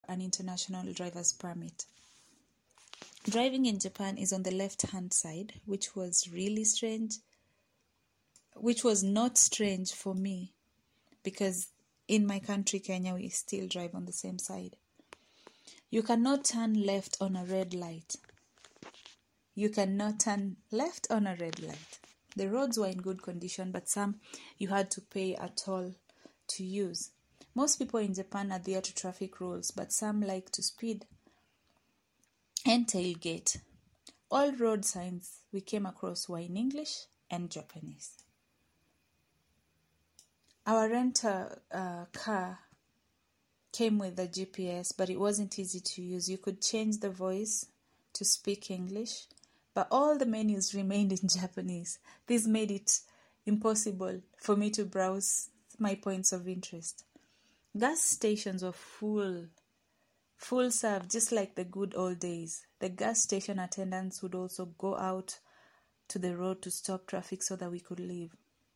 an international driver's permit. Driving in Japan is on the left-hand side, which was really strange, which was not strange for me, because in my country, Kenya, we still drive on the same side. You cannot turn left on a red light. You cannot turn left on a red light. The roads were in good condition, but some you had to pay a toll to use. Most people in Japan adhere to traffic rules, but some like to speed and tailgate. All road signs we came across were in English and Japanese. Our rental car came with a GPS, but it wasn't easy to use. You could change the voice to speak English, but all the menus remained in Japanese. This made it impossible for me to browse my points of interest. Gas stations were full serve, just like the good old days. The gas station attendants would also go out to the road to stop traffic so that we could leave.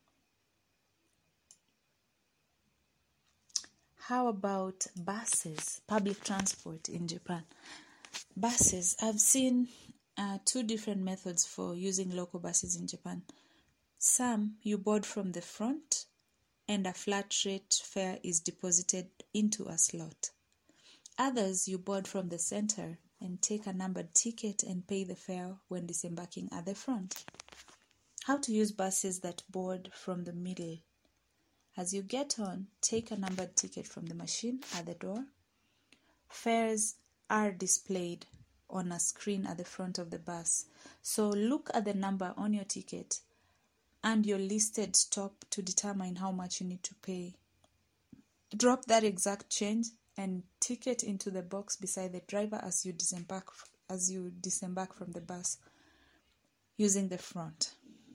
How about buses, public transport in Japan? Buses, I've seen two different methods for using local buses in Japan. Some you board from the front and a flat rate fare is deposited into a slot. Others you board from the center and take a numbered ticket and pay the fare when disembarking at the front. How to use buses that board from the middle. As you get on, take a numbered ticket from the machine at the door. Fares are displayed on a screen at the front of the bus. So look at the number on your ticket and your listed stop to determine how much you need to pay. Drop that exact change and ticket into the box beside the driver as you disembark from the bus using the front.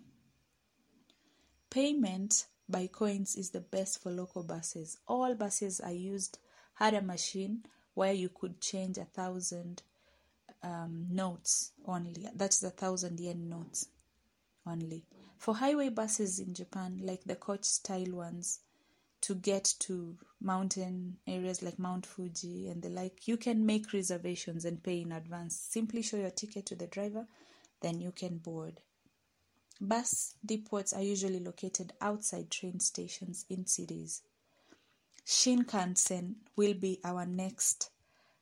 Payment by coins is the best for local buses. All buses had a machine where you could change 1,000 notes only. That's 1,000 yen notes only. For highway buses in Japan, like the coach-style ones, to get to mountain areas like Mount Fuji and the like, you can make reservations and pay in advance. Simply show your ticket to the driver, then you can board. Bus depots are usually located outside train stations in cities. Shinkansen will be our next.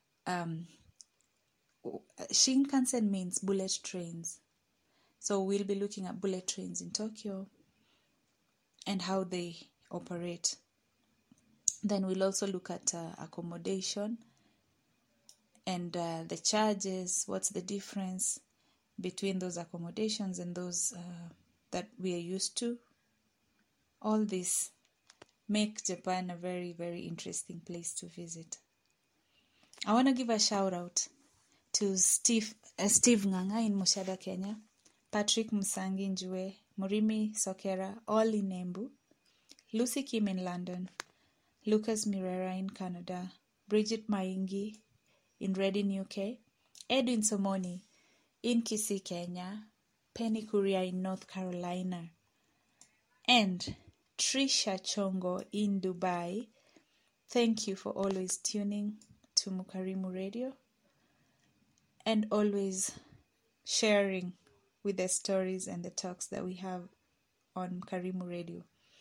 Shinkansen means bullet trains. So we'll be looking at bullet trains in Tokyo and how they operate. Then we'll also look at accommodation and the charges. What's the difference between those accommodations and those that we are used to? All this make Japan a very, very interesting place to visit. I want to give a shout out to Steve Nganga in Mushada, Kenya, Patrick Musangi Njue, Murimi Sokera, all in Embu, Lucy Kim in London, Lucas Mirera in Canada, Bridget Maingi in Reading, UK, Edwin Somoni in Kisii, Kenya, Penny Kuria in North Carolina, and Trisha Chongo in Dubai. Thank you for always tuning to Mukarimu Radio and always sharing with the stories and the talks that we have on Mukarimu Radio.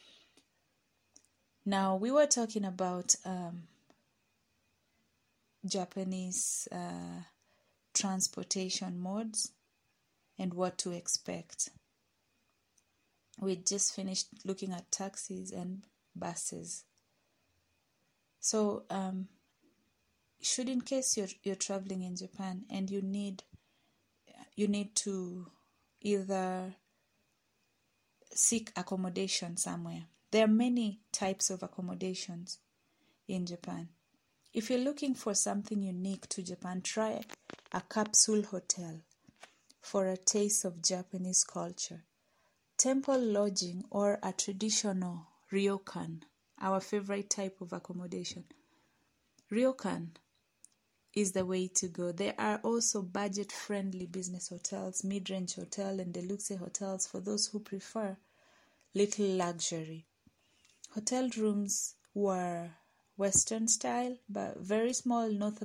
Now, we were talking about Japanese transportation modes and what to expect. We just finished looking at taxis and buses. So, should in case you're traveling in Japan and you need to either seek accommodation somewhere. There are many types of accommodations in Japan. If you're looking for something unique to Japan, try a capsule hotel for a taste of Japanese culture. Temple lodging or a traditional ryokan, our favorite type of accommodation. Ryokan is the way to go. There are also budget-friendly business hotels, mid-range hotel, and deluxe hotels for those who prefer little luxury. Hotel rooms were Western style, but very small North